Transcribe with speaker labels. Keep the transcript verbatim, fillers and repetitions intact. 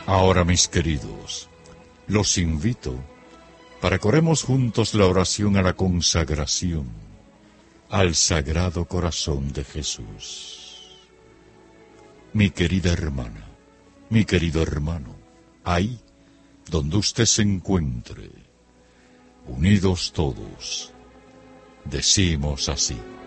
Speaker 1: Ahora, mis queridos, los invito para que oremos juntos la oración a la consagración al Sagrado Corazón de Jesús. Mi querida hermana, mi querido hermano, ahí donde usted se encuentre, unidos todos, decimos así: